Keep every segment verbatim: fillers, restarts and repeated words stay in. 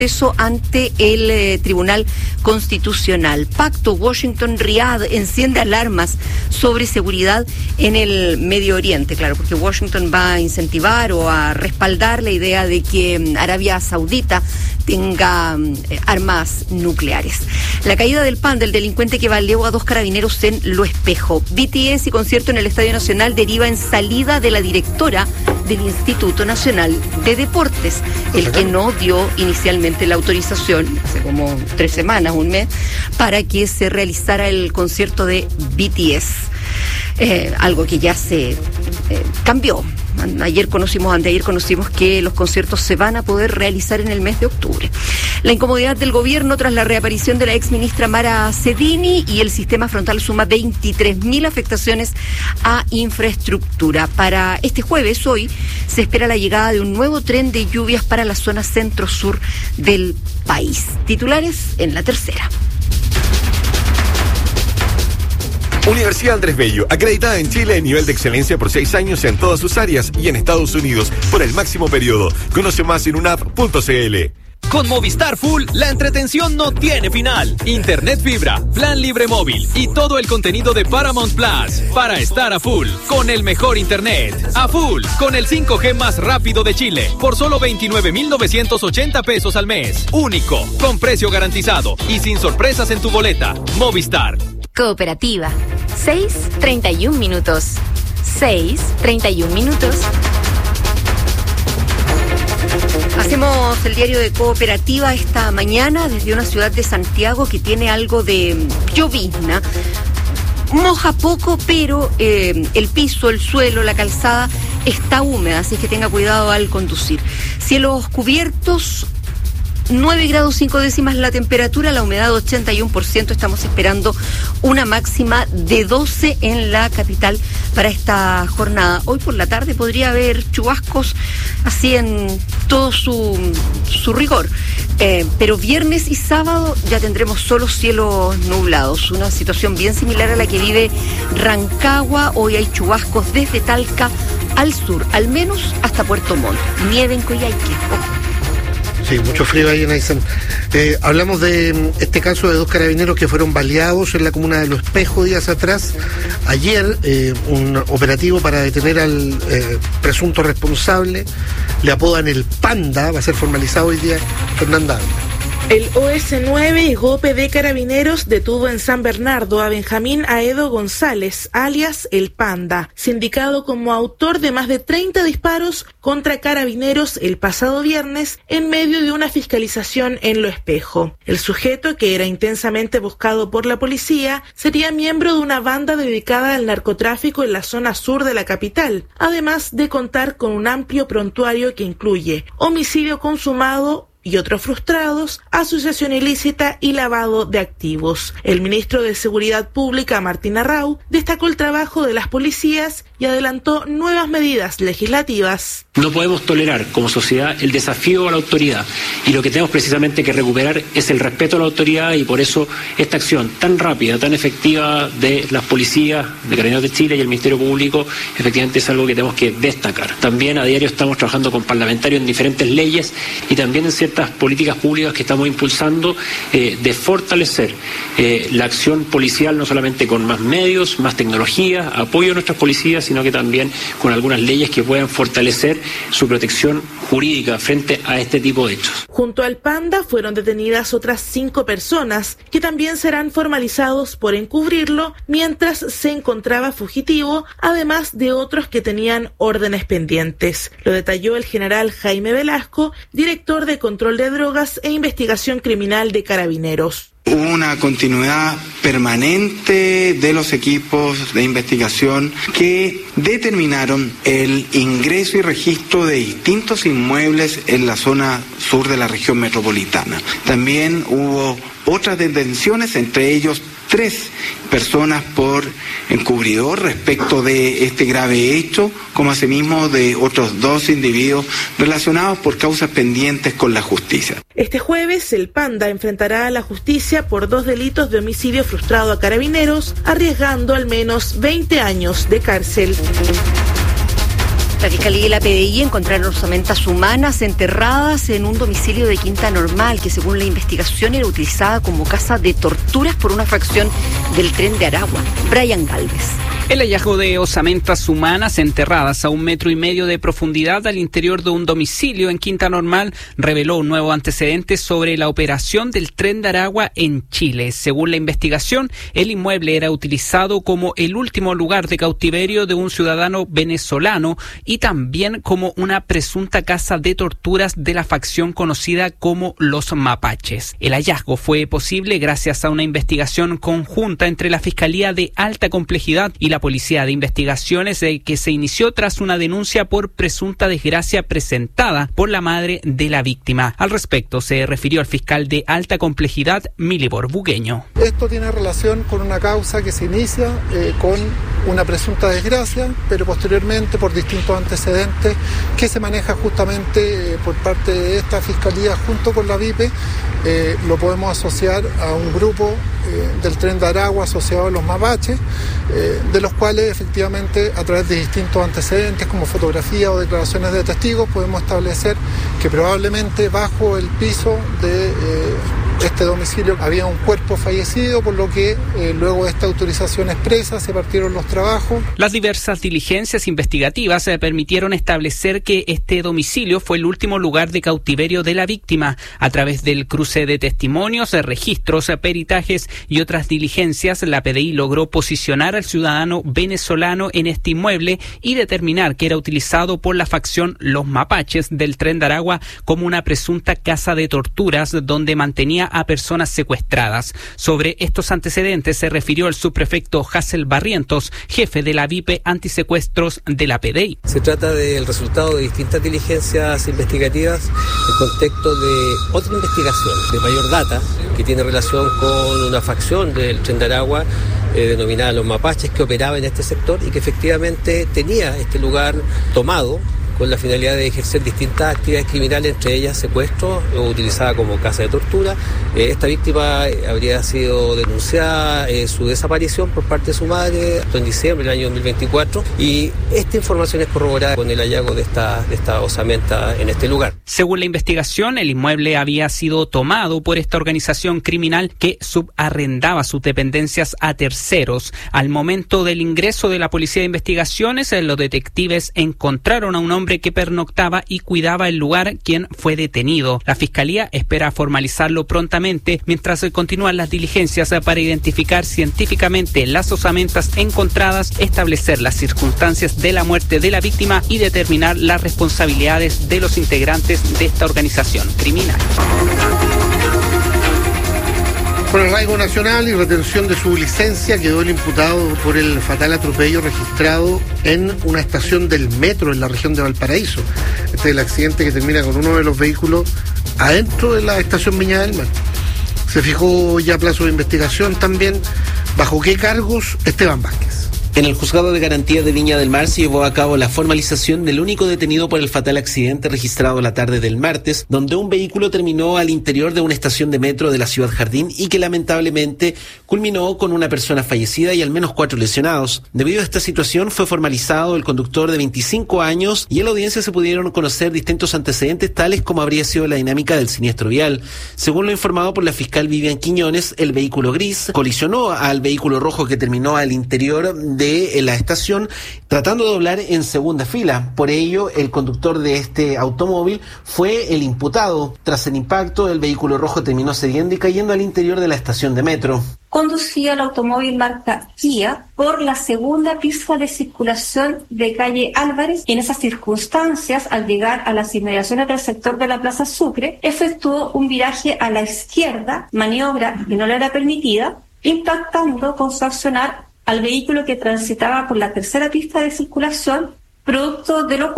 eso ante el eh, Tribunal Constitucional. Pacto Washington-Riad enciende alarmas sobre seguridad en el Medio Oriente, claro, porque Washington va a incentivar o a respaldar la idea de que Arabia Saudita tenga eh, armas nucleares. La caída del Panda, el delincuente que baleó a dos carabineros en Lo Espejo. B T S y concierto en el Estadio Nacional deriva en salida de la directora del Instituto Nacional de Deportes, el que no dio inicialmente la autorización, hace como tres semanas, un mes, para que se realizara el concierto de B T S. Eh, algo que ya se eh, cambió. Ayer conocimos, anteayer conocimos que los conciertos se van a poder realizar en el mes de octubre. La incomodidad del gobierno tras la reaparición de la exministra Mara Cedini y el sistema frontal suma veintitrés mil afectaciones a infraestructura. Para este jueves, hoy, se espera la llegada de un nuevo tren de lluvias para la zona centro-sur del país. Titulares en la tercera. Universidad Andrés Bello, acreditada en Chile en nivel de excelencia por seis años en todas sus áreas y en Estados Unidos por el máximo periodo. Conoce más en unap punto c l. Con Movistar Full, la entretención no tiene final. Internet fibra, plan libre móvil y todo el contenido de Paramount Plus para estar a full con el mejor internet. A full con el cinco G más rápido de Chile por solo veintinueve mil novecientos ochenta pesos al mes. Único, con precio garantizado y sin sorpresas en tu boleta. Movistar. Cooperativa. seis, treinta y un minutos. seis, treinta y un minutos. Hacemos el diario de Cooperativa esta mañana desde una ciudad de Santiago que tiene algo de llovizna. Moja poco, pero eh, el piso, el suelo, la calzada está húmeda, así que tenga cuidado al conducir. Cielos cubiertos, nueve grados cinco décimas la temperatura, la humedad ochenta y uno por ciento. Estamos esperando una máxima de doce en la capital para esta jornada. Hoy por la tarde podría haber chubascos así en todo su, su rigor. Eh, pero viernes y sábado ya tendremos solo cielos nublados. Una situación bien similar a la que vive Rancagua. Hoy hay chubascos desde Talca al sur, al menos hasta Puerto Montt. Nieve en Coyhaique. Ojo. Sí, mucho frío ahí en Aysén. Eh, hablamos de este caso de dos carabineros que fueron baleados en la comuna de Lo Espejo días atrás. Ayer, eh, un operativo para detener al eh, presunto responsable, le apodan el Panda, va a ser formalizado hoy día. Fernanda. El O S nueve y GOPE de Carabineros detuvo en San Bernardo a Benjamín Aedo González, alias El Panda, sindicado como autor de más de treinta disparos contra Carabineros el pasado viernes en medio de una fiscalización en Lo Espejo. El sujeto, que era intensamente buscado por la policía, sería miembro de una banda dedicada al narcotráfico en la zona sur de la capital, además de contar con un amplio prontuario que incluye homicidio consumado y otros frustrados, asociación ilícita y lavado de activos. El ministro de Seguridad Pública, Martín Arrau, destacó el trabajo de las policías y adelantó nuevas medidas legislativas. No podemos tolerar como sociedad el desafío a la autoridad y lo que tenemos precisamente que recuperar es el respeto a la autoridad, y por eso esta acción tan rápida, tan efectiva de las policías, de Carabineros de Chile y el Ministerio Público, efectivamente es algo que tenemos que destacar. También a diario estamos trabajando con parlamentarios en diferentes leyes y también en ciertas políticas públicas que estamos impulsando eh, de fortalecer eh, la acción policial, no solamente con más medios, más tecnología, apoyo a nuestras policías, sino que también con algunas leyes que puedan fortalecer su protección jurídica frente a este tipo de hechos. Junto al Panda fueron detenidas otras cinco personas que también serán formalizados por encubrirlo mientras se encontraba fugitivo, además de otros que tenían órdenes pendientes. Lo detalló el general Jaime Velasco, director de Control de Drogas e Investigación Criminal de Carabineros. Hubo una continuidad permanente de los equipos de investigación que determinaron el ingreso y registro de distintos inmuebles en la zona sur de la región metropolitana. También hubo otras detenciones, entre ellos tres personas por encubridor respecto de este grave hecho, como asimismo de otros dos individuos relacionados por causas pendientes con la justicia. Este jueves, el Panda enfrentará a la justicia por dos delitos de homicidio frustrado a Carabineros, arriesgando al menos veinte años de cárcel. La Fiscalía y la P D I encontraron osamentas humanas enterradas en un domicilio de Quinta Normal, que según la investigación era utilizada como casa de torturas por una fracción del Tren de Aragua. Brian Galvez. El hallazgo de osamentas humanas enterradas a un metro y medio de profundidad al interior de un domicilio en Quinta Normal reveló un nuevo antecedente sobre la operación del Tren de Aragua en Chile. Según la investigación, el inmueble era utilizado como el último lugar de cautiverio de un ciudadano venezolano y también como una presunta casa de torturas de la facción conocida como los mapaches. El hallazgo fue posible gracias a una investigación conjunta entre la Fiscalía de Alta Complejidad y la Policía de Investigaciones eh, que se inició tras una denuncia por presunta desgracia presentada por la madre de la víctima. Al respecto se refirió al fiscal de Alta Complejidad, Milibor Bugueño. Esto tiene relación con una causa que se inicia eh, con una presunta desgracia, pero posteriormente por distintos antecedentes que se maneja justamente eh, por parte de esta Fiscalía junto con la V I P E, eh, lo podemos asociar a un grupo eh, del Tren de Aragua asociado a los mapaches, eh, de los cuales efectivamente a través de distintos antecedentes como fotografía o declaraciones de testigos podemos establecer que probablemente bajo el piso de eh, este domicilio había un cuerpo fallecido, por lo que eh, luego de esta autorización expresa se partieron los trabajos. Las diversas diligencias investigativas eh, permitieron establecer que este domicilio fue el último lugar de cautiverio de la víctima. A través del cruce de testimonios, eh, registros, eh, peritajes y otras diligencias, la P D I logró posicionar al ciudadano venezolano en este inmueble y determinar que era utilizado por la facción Los Mapaches del Tren de Aragua como una presunta casa de torturas donde mantenía a personas secuestradas. Sobre estos antecedentes se refirió el subprefecto Hassel Barrientos, jefe de la V I P E Antisecuestros de la P D I. Se trata del resultado de distintas diligencias investigativas en contexto de otra investigación de mayor data que tiene relación con una facción del Tren de Aragua eh, denominada Los Mapaches que operaba en este sector y que efectivamente tenía este lugar tomado con la finalidad de ejercer distintas actividades criminales, entre ellas secuestro, utilizada como casa de tortura. Eh, esta víctima habría sido denunciada eh, su desaparición por parte de su madre en diciembre del año dos mil veinticuatro y esta información es corroborada con el hallazgo de esta, de esta osamenta en este lugar. Según la investigación, el inmueble había sido tomado por esta organización criminal que subarrendaba sus dependencias a terceros. Al momento del ingreso de la Policía de Investigaciones, los detectives encontraron a un hombre que pernoctaba y cuidaba el lugar, quien fue detenido. La Fiscalía espera formalizarlo prontamente mientras continúan las diligencias para identificar científicamente las osamentas encontradas, establecer las circunstancias de la muerte de la víctima y determinar las responsabilidades de los integrantes de esta organización criminal. Por arraigo nacional y retención de su licencia quedó el imputado por el fatal atropello registrado en una estación del metro en la región de Valparaíso. Este es el accidente que termina con uno de los vehículos adentro de la estación Viña del Mar. Se fijó ya plazo de investigación también. ¿Bajo qué cargos? Esteban Vázquez. En el Juzgado de Garantía de Viña del Mar se llevó a cabo la formalización del único detenido por el fatal accidente registrado la tarde del martes, donde un vehículo terminó al interior de una estación de metro de la Ciudad Jardín y que lamentablemente culminó con una persona fallecida y al menos cuatro lesionados. Debido a esta situación fue formalizado el conductor de veinticinco años y en la audiencia se pudieron conocer distintos antecedentes tales como habría sido la dinámica del siniestro vial. Según lo informado por la fiscal Vivian Quiñones, el vehículo gris colisionó al vehículo rojo que terminó al interior de de la estación tratando de doblar en segunda fila. Por ello, el conductor de este automóvil fue el imputado. Tras el impacto, el vehículo rojo terminó cediendo y cayendo al interior de la estación de metro. Conducía el automóvil marca Kia por la segunda pista de circulación de calle Álvarez y en esas circunstancias, al llegar a las inmediaciones del sector de la Plaza Sucre, efectuó un viraje a la izquierda, maniobra que no le era permitida, impactando con su accionar al vehículo que transitaba por la tercera pista de circulación, producto de lo cual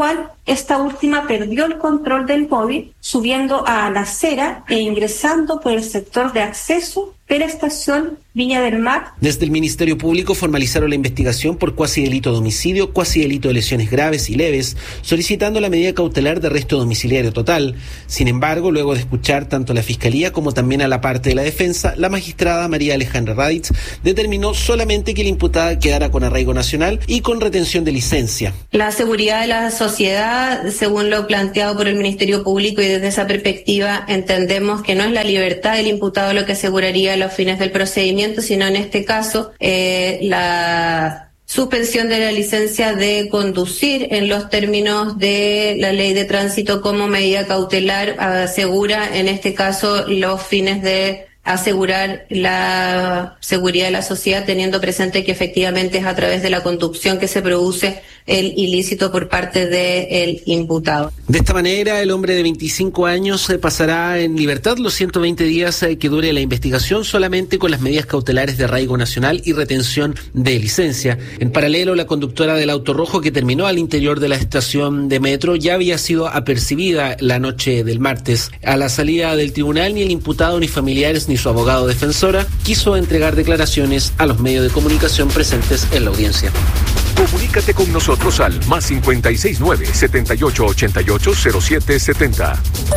esta última perdió el control del móvil, subiendo a la acera e ingresando por el sector de acceso de la estación Viña del Mar. Desde el Ministerio Público formalizaron la investigación por cuasi delito de homicidio, cuasi delito de lesiones graves y leves, solicitando la medida cautelar de arresto domiciliario total. Sin embargo, luego de escuchar tanto a la Fiscalía como también a la parte de la defensa, la magistrada María Alejandra Raditz determinó solamente que la imputada quedara con arraigo nacional y con retención de licencia. La seguridad de la sociedad, según lo planteado por el Ministerio Público, y desde esa perspectiva entendemos que no es la libertad del imputado lo que aseguraría los fines del procedimiento, sino en este caso eh, la suspensión de la licencia de conducir en los términos de la ley de tránsito como medida cautelar asegura en este caso los fines de asegurar la seguridad de la sociedad, teniendo presente que efectivamente es a través de la conducción que se produce el ilícito por parte del imputado. De esta manera, el hombre de veinticinco años pasará en libertad los ciento veinte días que dure la investigación, solamente con las medidas cautelares de arraigo nacional y retención de licencia. En paralelo, la conductora del auto rojo que terminó al interior de la estación de metro ya había sido apercibida la noche del martes. A la salida del tribunal, ni el imputado, ni familiares, ni su abogado defensora quiso entregar declaraciones a los medios de comunicación presentes en la audiencia. Comunícate con nosotros al más cincuenta y seis nueve, setenta y ocho ochenta y ocho, cero siete setenta.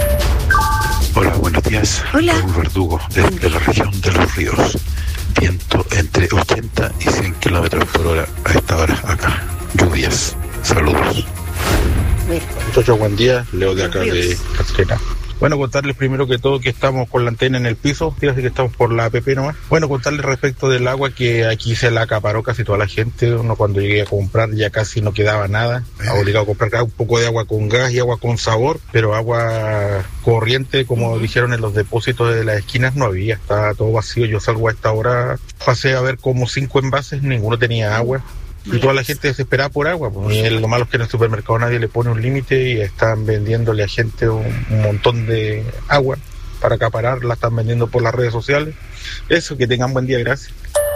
Hola, buenos días. Hola. Raúl Verdugo, desde la región de Los Ríos. Viento entre ochenta y cien kilómetros por hora a esta hora acá. Lluvias. Saludos. Muchachos, buen día. Leo de acá de Catrina. Bueno, contarles primero que todo que estamos con la antena en el piso, fíjate que estamos por la A P P nomás. Bueno, contarles respecto del agua que aquí se la acaparó casi toda la gente. Uno cuando llegué a comprar ya casi no quedaba nada. Ha obligado a comprar un poco de agua con gas y agua con sabor, pero agua corriente, como uh-huh. dijeron en los depósitos de las esquinas, no había. Estaba todo vacío. Yo salgo a esta hora, pasé a ver como cinco envases, ninguno tenía agua. Y toda la gente desesperada por agua, pues. Y lo malo es que en el supermercado nadie le pone un límite y están vendiéndole a gente un, un montón de agua para acaparar, la están vendiendo por las redes sociales. Eso, que tengan buen día, gracias.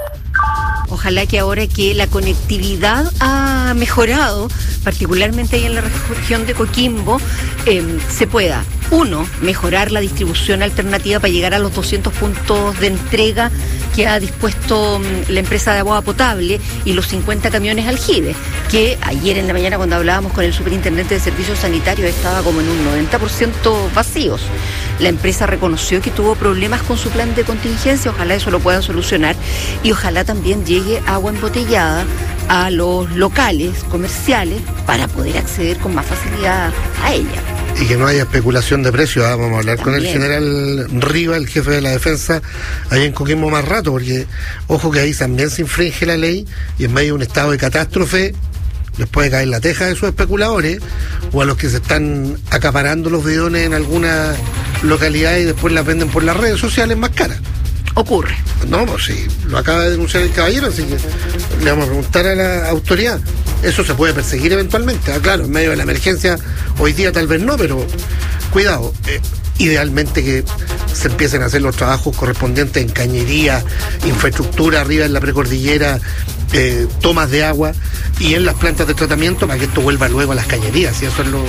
Ojalá que ahora que la conectividad ha mejorado, particularmente ahí en la región de Coquimbo, eh, se pueda, uno, mejorar la distribución alternativa para llegar a los doscientos puntos de entrega que ha dispuesto um, la empresa de agua potable y los cincuenta camiones Aljibe, que ayer en la mañana cuando hablábamos con el superintendente de servicios sanitarios estaba como en un noventa por ciento vacíos. La empresa reconoció que tuvo problemas con su plan de contingencia, ojalá eso lo puedan solucionar y ojalá también llegue agua embotellada a los locales comerciales para poder acceder con más facilidad a ella. Y que no haya especulación de precios. ¿eh? Vamos a hablar con También. el general Riva, el jefe de la defensa, allá en Coquimbo más rato, porque ojo que ahí también se infringe la ley y en medio de un estado de catástrofe les puede caer la teja de esos especuladores o a los que se están acaparando los bidones en alguna localidad y después las venden por las redes sociales más caras. Ocurre. No, pues sí, lo acaba de denunciar el caballero, así que le vamos a preguntar a la autoridad. Eso se puede perseguir eventualmente. Ah, claro, en medio de la emergencia, hoy día tal vez no, pero cuidado. Eh, idealmente que se empiecen a hacer los trabajos correspondientes en cañería, infraestructura arriba en la precordillera, eh, tomas de agua y en las plantas de tratamiento para que esto vuelva luego a las cañerías, y eso es lo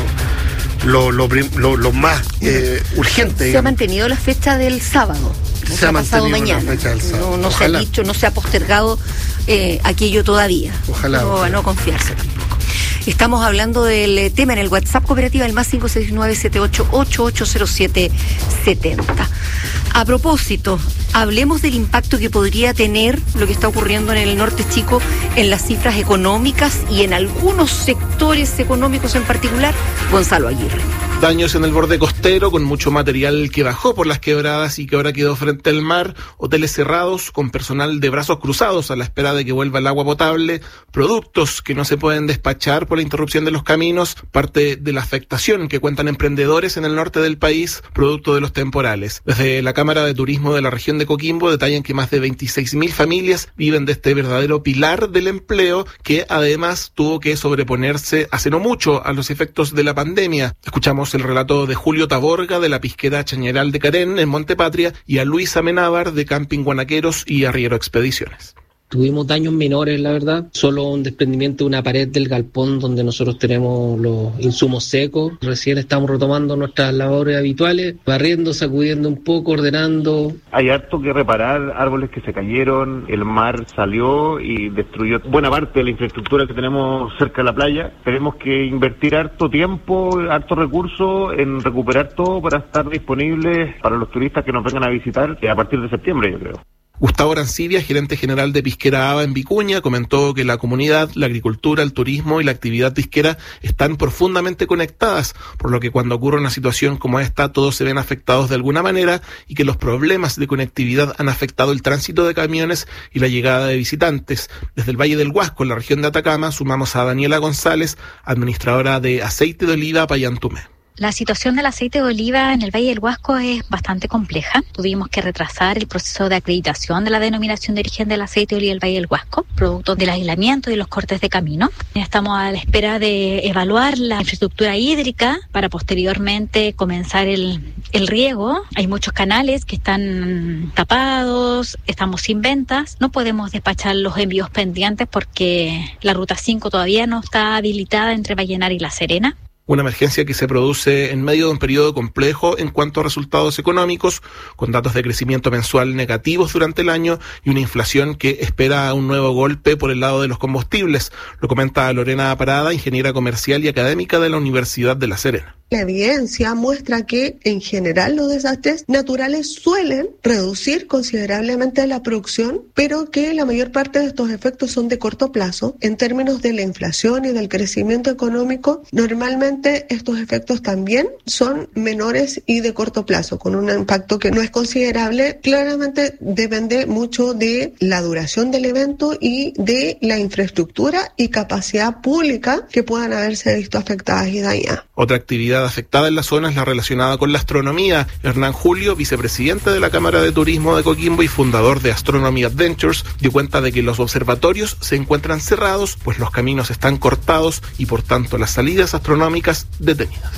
lo, lo, lo, lo más eh, urgente. Se digamos. ha mantenido la fecha del sábado. Se, se ha ha pasado mantenido mañana. la fecha del sábado. No, no se ha Ojalá. dicho, no se ha postergado eh, aquello todavía. Ojalá. No, ojalá. a no confiarse tampoco. Estamos hablando del eh, tema en el WhatsApp cooperativa, el más cinco seis nueve siete ocho ocho ocho cero siete siete cero. A propósito, hablemos del impacto que podría tener lo que está ocurriendo en el norte chico en las cifras económicas y en algunos sectores económicos en particular. Gonzalo Aguirre. Daños en el borde costero con mucho material que bajó por las quebradas y que ahora quedó frente al mar, hoteles cerrados con personal de brazos cruzados a la espera de que vuelva el agua potable, productos que no se pueden despachar por la interrupción de los caminos, parte de la afectación que cuentan emprendedores en el norte del país, producto de los temporales. Desde la Cámara de Turismo de la región de Coquimbo detallan que más de veintiséis mil familias viven de este verdadero pilar del empleo que además tuvo que sobreponerse hace no mucho a los efectos de la pandemia. Escuchamos el relato de Julio Taborga de la Pisquera Chañaral de Carén en Montepatria y a Luis Amenábar de Camping Guanaqueros y Arriero Expediciones. Tuvimos daños menores, la verdad, solo un desprendimiento de una pared del galpón donde nosotros tenemos los insumos secos. Recién estamos retomando nuestras labores habituales, barriendo, sacudiendo un poco, ordenando. Hay harto que reparar, árboles que se cayeron, el mar salió y destruyó buena parte de la infraestructura que tenemos cerca de la playa. Tenemos que invertir harto tiempo, harto recursos en recuperar todo para estar disponibles para los turistas que nos vengan a visitar a partir de septiembre, yo creo. Gustavo Arancibia, gerente general de Pisquera Aba en Vicuña, comentó que la comunidad, la agricultura, el turismo y la actividad pisquera están profundamente conectadas, por lo que cuando ocurre una situación como esta, todos se ven afectados de alguna manera y que los problemas de conectividad han afectado el tránsito de camiones y la llegada de visitantes. Desde el Valle del Huasco, en la región de Atacama, sumamos a Daniela González, administradora de Aceite de Oliva Payántume. La situación del aceite de oliva en el Valle del Huasco es bastante compleja. Tuvimos que retrasar el proceso de acreditación de la denominación de origen del aceite de oliva del Valle del Huasco, producto del aislamiento y los cortes de camino. Estamos a la espera de evaluar la infraestructura hídrica para posteriormente comenzar el, el riego. Hay muchos canales que están tapados, estamos sin ventas. No podemos despachar los envíos pendientes porque la ruta cinco todavía no está habilitada entre Vallenar y La Serena. Una emergencia que se produce en medio de un periodo complejo en cuanto a resultados económicos, con datos de crecimiento mensual negativos durante el año y una inflación que espera un nuevo golpe por el lado de los combustibles. Lo comenta Lorena Parada, ingeniera comercial y académica de la Universidad de La Serena. La evidencia muestra que, en general, los desastres naturales suelen reducir considerablemente la producción, pero que la mayor parte de estos efectos son de corto plazo. En términos de la inflación y del crecimiento económico, normalmente estos efectos también son menores y de corto plazo, con un impacto que no es considerable. Claramente depende mucho de la duración del evento y de la infraestructura y capacidad pública que puedan haberse visto afectadas y dañadas. Otra actividad afectada en la zona es la relacionada con la astronomía. Hernán Julio, vicepresidente de la Cámara de Turismo de Coquimbo y fundador de Astronomy Adventures, dio cuenta de que los observatorios se encuentran cerrados, pues los caminos están cortados y por tanto las salidas astronómicas detenidas.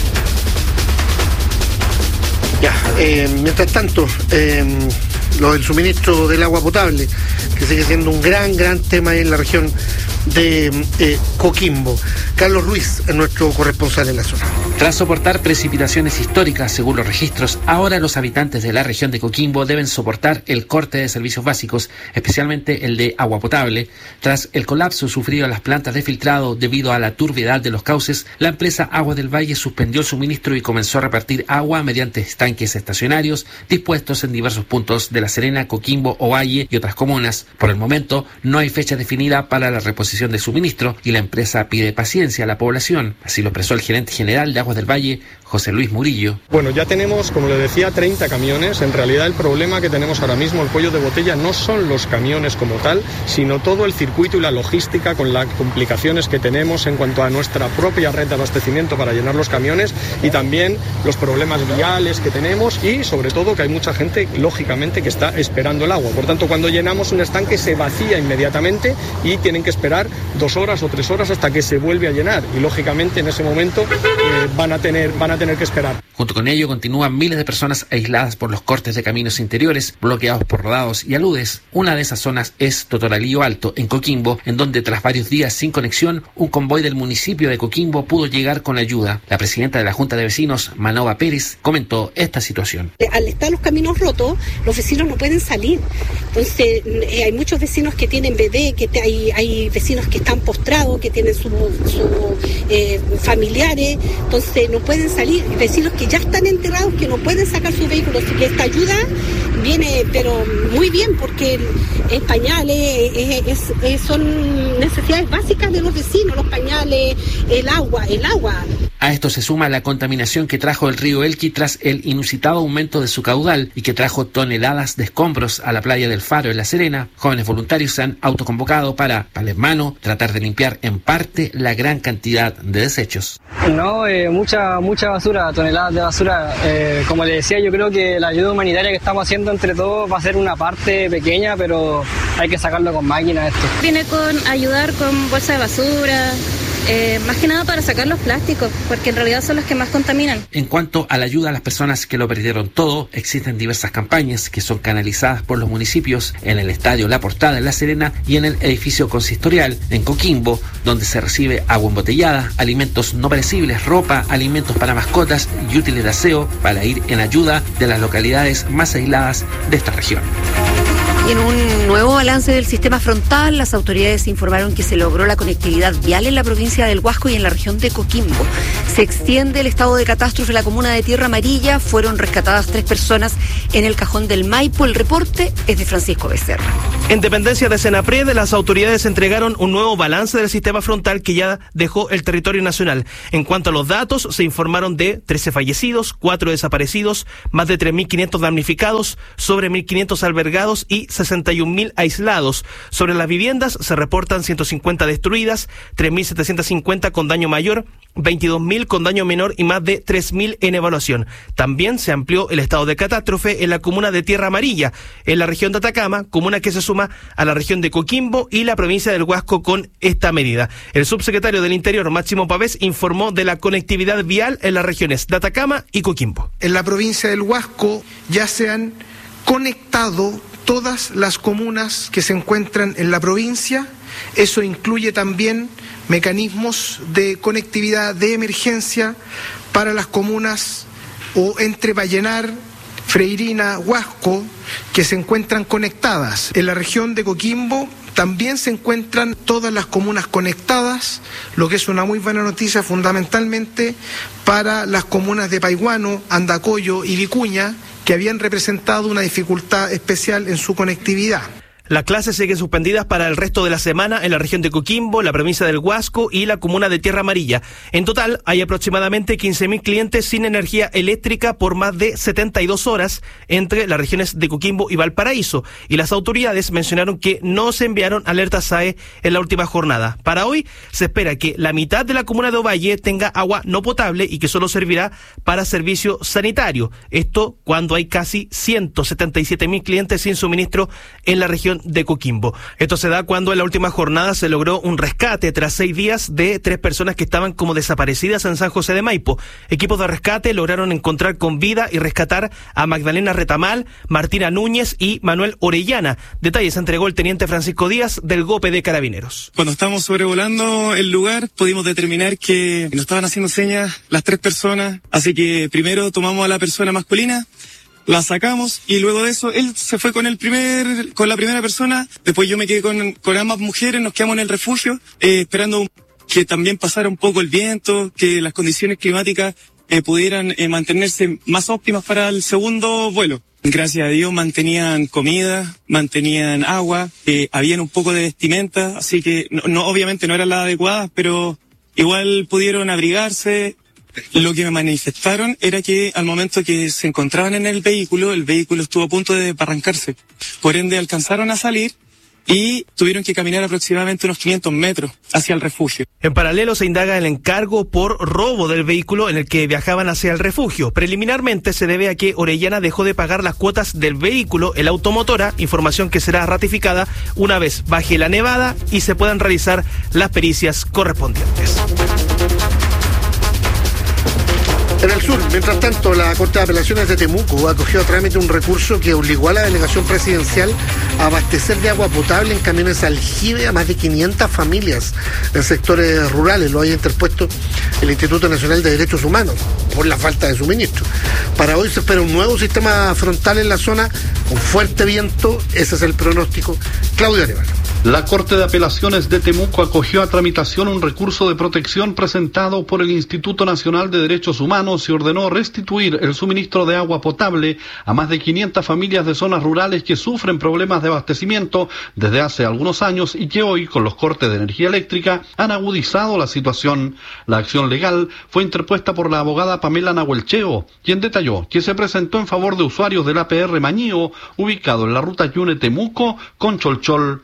Ya, eh, mientras tanto, eh, lo del suministro del agua potable, que sigue siendo un gran, gran tema en la región de eh, Coquimbo. Carlos Ruiz es nuestro corresponsal en la zona. Tras soportar precipitaciones históricas según los registros, ahora los habitantes de la región de Coquimbo deben soportar el corte de servicios básicos, especialmente el de agua potable. Tras el colapso sufrido en las plantas de filtrado debido a la turbiedad de los cauces, la empresa Aguas del Valle suspendió el suministro y comenzó a repartir agua mediante estanques estacionarios dispuestos en diversos puntos de La Serena, Coquimbo, Ovalle y otras comunas. Por el momento, no hay fecha definida para la reposición de suministro y la empresa pide paciencia a la población. Así lo expresó el gerente general de Aguas del Valle, José Luis Murillo. Bueno, ya tenemos, como le decía, treinta camiones. En realidad el problema que tenemos ahora mismo, el cuello de botella, no son los camiones como tal, sino todo el circuito y la logística con las complicaciones que tenemos en cuanto a nuestra propia red de abastecimiento para llenar los camiones y también los problemas viales que tenemos y sobre todo que hay mucha gente, lógicamente, que está esperando el agua. Por tanto, cuando llenamos un estanque se vacía inmediatamente y tienen que esperar dos horas o tres horas hasta que se vuelve a llenar y lógicamente en ese momento eh, van a tener van a tener que esperar. Junto con ello continúan miles de personas aisladas por los cortes de caminos interiores, bloqueados por rodados y aludes. Una de esas zonas es Totoralillo Alto, en Coquimbo, en donde tras varios días sin conexión, un convoy del municipio de Coquimbo pudo llegar con ayuda. La presidenta de la Junta de Vecinos, Manova Pérez, comentó esta situación. Al estar los caminos rotos, los vecinos no pueden salir. Entonces, eh, hay muchos vecinos que tienen bebé, que te, hay, hay vecinos que están postrados, que tienen sus su, eh, familiares, entonces no pueden salir. Vecinos que ya están enterrados, que no pueden sacar sus vehículos. Así que esta ayuda viene, pero muy bien, porque es pañales, es, es, es, son necesidades básicas de los vecinos, los pañales, el agua, el agua. A esto se suma la contaminación que trajo el río Elqui tras el inusitado aumento de su caudal y que trajo toneladas de escombros a la playa del Faro en La Serena. Jóvenes voluntarios se han autoconvocado para, para en mano, tratar de limpiar en parte la gran cantidad de desechos. No, eh, mucha mucha basura, toneladas de basura. Eh, como le decía, yo creo que la ayuda humanitaria que estamos haciendo entre todos va a ser una parte pequeña, pero hay que sacarlo con máquina esto. Viene con ayudar con bolsa de basura, eh, más que nada para sacar los plásticos, porque en realidad son los que más contaminan. En cuanto a la ayuda a las personas que lo perdieron todo, existen diversas campañas que son canalizadas por los municipios en el Estadio La Portada en La Serena y en el edificio consistorial en Coquimbo, donde se recibe agua embotellada, alimentos no perecibles, ropa, alimentos para mascotas y útiles de aseo para ir en ayuda de las localidades más aisladas de esta región. Y en un nuevo balance del sistema frontal, las autoridades informaron que se logró la conectividad vial en la provincia del Huasco y en la región de Coquimbo. Se extiende el estado de catástrofe en la comuna de Tierra Amarilla. Fueron rescatadas tres personas en el cajón del Maipo. El reporte es de Francisco Becerra. En dependencia de Senapred, las autoridades entregaron un nuevo balance del sistema frontal que ya dejó el territorio nacional. En cuanto a los datos, se informaron de trece fallecidos, cuatro desaparecidos, más de tres mil quinientos damnificados, sobre mil quinientos albergados y sesenta y un mil aislados. Sobre las viviendas se reportan ciento cincuenta destruidas, tres mil setecientos cincuenta con daño mayor, veintidós mil con daño menor y más de tres mil en evaluación. También se amplió el estado de catástrofe en la comuna de Tierra Amarilla, en la región de Atacama, comuna que se suma a la región de Coquimbo y la provincia del Huasco con esta medida. El subsecretario del Interior, Máximo Pavés, informó de la conectividad vial en las regiones de Atacama y Coquimbo. En la provincia del Huasco ya se han conectado todas las comunas que se encuentran en la provincia. Eso incluye también mecanismos de conectividad de emergencia para las comunas o entre Vallenar, Freirina, Huasco, que se encuentran conectadas. En la región de Coquimbo también se encuentran todas las comunas conectadas, lo que es una muy buena noticia fundamentalmente para las comunas de Paiguano, Andacollo y Vicuña, que habían representado una dificultad especial en su conectividad. Las clases siguen suspendidas para el resto de la semana en la región de Coquimbo, la provincia del Huasco y la comuna de Tierra Amarilla. En total, hay aproximadamente quince mil clientes sin energía eléctrica por más de setenta y dos horas entre las regiones de Coquimbo y Valparaíso. Y las autoridades mencionaron que no se enviaron alertas S A E en la última jornada. Para hoy, se espera que la mitad de la comuna de Ovalle tenga agua no potable y que solo servirá para servicio sanitario. Esto cuando hay casi ciento setenta y siete mil clientes sin suministro en la región de Coquimbo. Esto se da cuando en la última jornada se logró un rescate tras seis días de tres personas que estaban como desaparecidas en San José de Maipo. Equipos de rescate lograron encontrar con vida y rescatar a Magdalena Retamal, Martina Núñez y Manuel Orellana. Detalles entregó el teniente Francisco Díaz del G O P E de Carabineros. Cuando estábamos sobrevolando el lugar pudimos determinar que nos estaban haciendo señas las tres personas, así que primero tomamos a la persona masculina, la sacamos y luego de eso él se fue con el primer, con la primera persona, después yo me quedé con, con ambas mujeres, nos quedamos en el refugio, eh, esperando que también pasara un poco el viento, que las condiciones climáticas eh, pudieran eh, mantenerse más óptimas para el segundo vuelo. Gracias a Dios mantenían comida, mantenían agua, eh, habían un poco de vestimenta, así que no, no obviamente no eran las adecuadas, pero igual pudieron abrigarse. Lo que me manifestaron era que al momento que se encontraban en el vehículo, el vehículo estuvo a punto de arrancarse. Por ende alcanzaron a salir y tuvieron que caminar aproximadamente unos quinientos metros hacia el refugio. En paralelo se indaga el encargo por robo del vehículo en el que viajaban hacia el refugio. Preliminarmente se debe a que Orellana dejó de pagar las cuotas del vehículo, el automotora, información que será ratificada una vez baje la nevada y se puedan realizar las pericias correspondientes. En el sur, mientras tanto, la Corte de Apelaciones de Temuco acogió a trámite un recurso que obligó a la delegación presidencial a abastecer de agua potable en camiones aljibe a más de quinientas familias en sectores rurales. Lo haya interpuesto el Instituto Nacional de Derechos Humanos por la falta de suministro. Para hoy se espera un nuevo sistema frontal en la zona con fuerte viento. Ese es el pronóstico. Claudio Arevalo. La Corte de Apelaciones de Temuco acogió a tramitación un recurso de protección presentado por el Instituto Nacional de Derechos Humanos y ordenó restituir el suministro de agua potable a más de quinientas familias de zonas rurales que sufren problemas de abastecimiento desde hace algunos años y que hoy, con los cortes de energía eléctrica, han agudizado la situación. La acción legal fue interpuesta por la abogada Pamela Nahuelcheo, quien detalló que se presentó en favor de usuarios del A P R Mañío, ubicado en la ruta Yune-Temuco con Cholchol. En el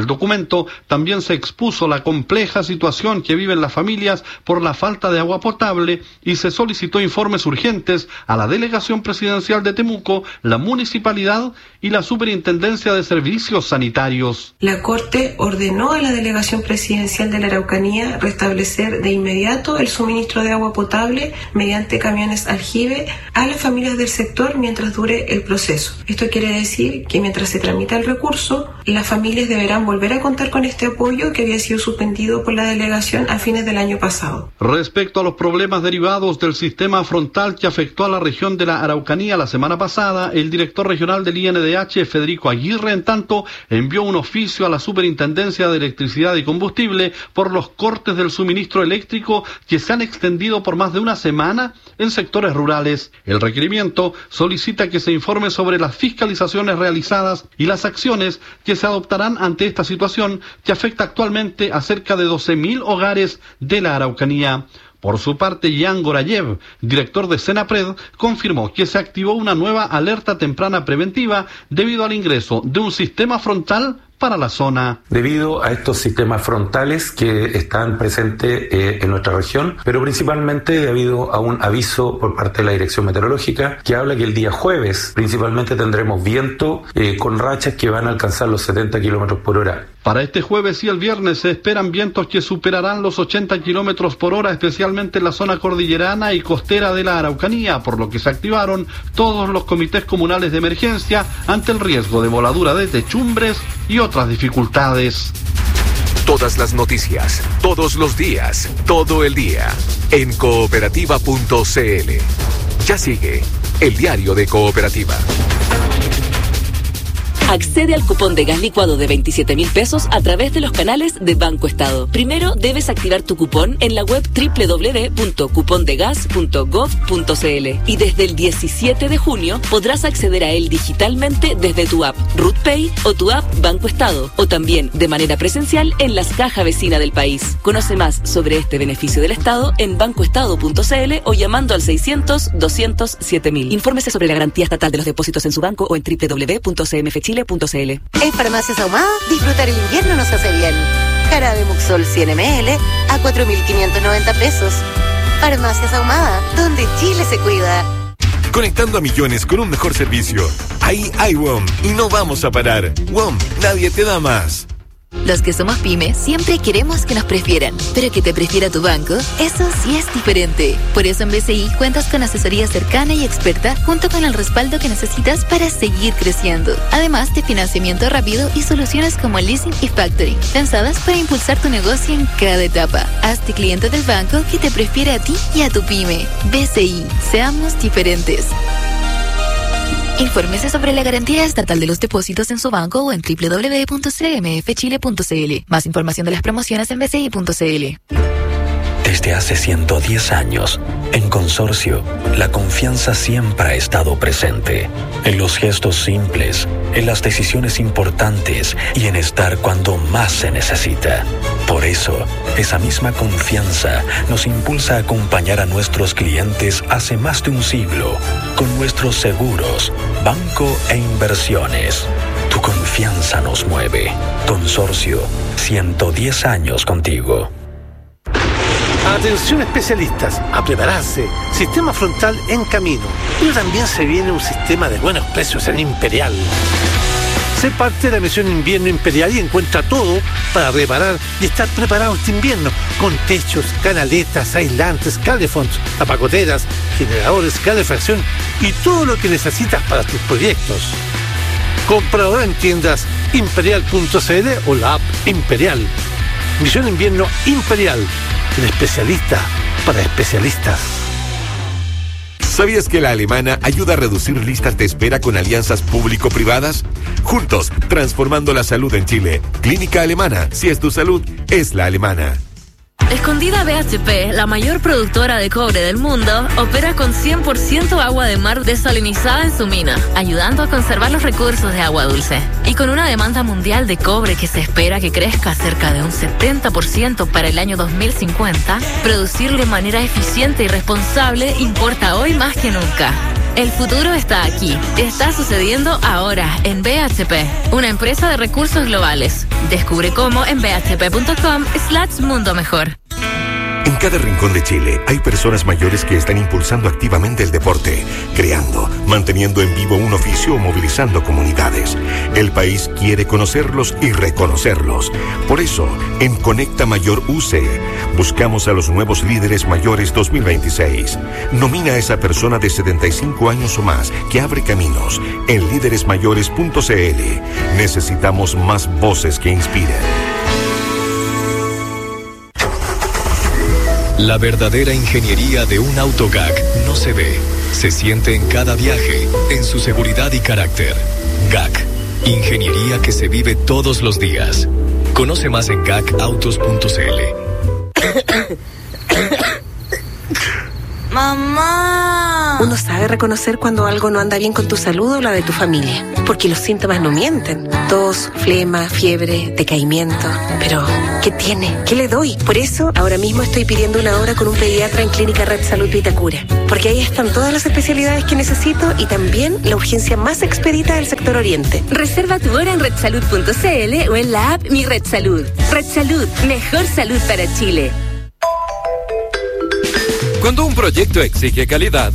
el documento también se expuso la compleja situación que viven las familias por la falta de agua potable y se solicitó informes urgentes a la Delegación Presidencial de Temuco, la Municipalidad y la Superintendencia de Servicios Sanitarios. La Corte ordenó a la Delegación Presidencial de la Araucanía restablecer de inmediato el suministro de agua potable mediante camiones aljibe a las familias del sector mientras dure el proceso. Esto quiere decir que mientras se tramita el recurso, las familias deberán volver a contar con este apoyo que había sido suspendido por la delegación a fines del año pasado. Respecto a los problemas derivados del sistema frontal que afectó a la región de la Araucanía la semana pasada, el director regional del I N D H, Federico Aguirre, en tanto, envió un oficio a la Superintendencia de Electricidad y Combustible por los cortes del suministro eléctrico que se han extendido por más de una semana en sectores rurales. El requerimiento solicita que se informe sobre las fiscalizaciones realizadas y las acciones que se adoptarán ante esta situación que afecta actualmente a cerca de doce mil hogares de la Araucanía. Por su parte, Jan Gorayev, director de Senapred, confirmó que se activó una nueva alerta temprana preventiva debido al ingreso de un sistema frontal para la zona. Debido a estos sistemas frontales que están presentes eh, en nuestra región, pero principalmente debido a un aviso por parte de la Dirección Meteorológica que habla que el día jueves principalmente tendremos viento eh, con rachas que van a alcanzar los setenta kilómetros por hora. Para este jueves y el viernes se esperan vientos que superarán los ochenta kilómetros por hora, especialmente en la zona cordillerana y costera de la Araucanía, por lo que se activaron todos los comités comunales de emergencia ante el riesgo de voladura de techumbres y otras dificultades. Todas las noticias, todos los días, todo el día, en cooperativa punto c l. Ya sigue el diario de Cooperativa. Accede al cupón de gas licuado de veintisiete mil pesos a través de los canales de Banco Estado. Primero debes activar tu cupón en la web doble u doble u doble u punto cupondegas punto gov punto c l y desde el diecisiete de junio podrás acceder a él digitalmente desde tu app RutPay o tu app Banco Estado o también de manera presencial en las cajas vecinas del país. Conoce más sobre este beneficio del Estado en bancoestado punto c l o llamando al seiscientos, doscientos, siete mil. Infórmese sobre la garantía estatal de los depósitos en su banco o en doble u doble u doble u punto c m f chile punto c l. En Farmacias Ahumada, disfrutar el invierno nos hace bien. Jarabe Muxol cien mililitros a cuatro mil quinientos noventa pesos. Farmacias Ahumada, donde Chile se cuida. Conectando a millones con un mejor servicio. Ahí hay W O M y no vamos a parar. W O M, nadie te da más. Los que somos pyme siempre queremos que nos prefieran, pero que te prefiera tu banco, eso sí es diferente. Por eso en B C I cuentas con asesoría cercana y experta junto con el respaldo que necesitas para seguir creciendo. Además de financiamiento rápido y soluciones como leasing y factoring, pensadas para impulsar tu negocio en cada etapa. Hazte cliente del banco que te prefiere a ti y a tu pyme. B C I, seamos diferentes. Infórmese sobre la garantía estatal de los depósitos en su banco o en doble u doble u doble u punto c m f chile punto c l. Más información de las promociones en b c i punto c l. Desde hace ciento diez años, en Consorcio, la confianza siempre ha estado presente. En los gestos simples, en las decisiones importantes y en estar cuando más se necesita. Por eso, esa misma confianza nos impulsa a acompañar a nuestros clientes hace más de un siglo, con nuestros seguros, banco e inversiones. Tu confianza nos mueve. Consorcio, ciento diez años contigo. Atención especialistas, a prepararse. Sistema frontal en camino. Pero también se viene un sistema de buenos precios en Imperial. Sé parte de la misión Invierno Imperial y encuentra todo para reparar y estar preparado este invierno. Con techos, canaletas, aislantes, calefonds, tapacoteras, generadores, calefacción y todo lo que necesitas para tus proyectos. Compra ahora en tiendas imperial punto c l o la app Imperial. Misión Invierno Imperial. El especialista para especialistas. ¿Sabías que la Alemana ayuda a reducir listas de espera con alianzas público-privadas? Juntos, transformando la salud en Chile. Clínica Alemana. Si es tu salud, es la alemana. Escondida B H P, la mayor productora de cobre del mundo, opera con cien por ciento agua de mar desalinizada en su mina, ayudando a conservar los recursos de agua dulce. Y con una demanda mundial de cobre que se espera que crezca cerca de un setenta por ciento para el año dos mil cincuenta, producirlo de manera eficiente y responsable importa hoy más que nunca. El futuro está aquí. Está sucediendo ahora en B H P, una empresa de recursos globales. Descubre cómo en bhp.com slash mundo mejor. En cada rincón de Chile hay personas mayores que están impulsando activamente el deporte, creando, manteniendo en vivo un oficio o movilizando comunidades. El país quiere conocerlos y reconocerlos. Por eso, en Conecta Mayor U C, buscamos a los nuevos líderes mayores dos mil veintiséis. Nomina a esa persona de setenta y cinco años o más que abre caminos en líderes mayores punto c l. Necesitamos más voces que inspiren. La verdadera ingeniería de un auto G A C no se ve, se siente en cada viaje, en su seguridad y carácter. G A C, ingeniería que se vive todos los días. Conoce más en gacautos punto c l. ¡Mamá! Uno sabe reconocer cuando algo no anda bien con tu salud o la de tu familia, porque los síntomas no mienten. Tos, flema, fiebre, decaimiento. Pero, ¿qué tiene? ¿Qué le doy? Por eso, ahora mismo estoy pidiendo una hora con un pediatra en Clínica Red Salud Vitacura, porque ahí están todas las especialidades que necesito y también la urgencia más expedita del sector oriente. Reserva tu hora en redsalud punto c l o en la app Mi Red Salud. Red Salud, mejor salud para Chile. Cuando un proyecto exige calidad,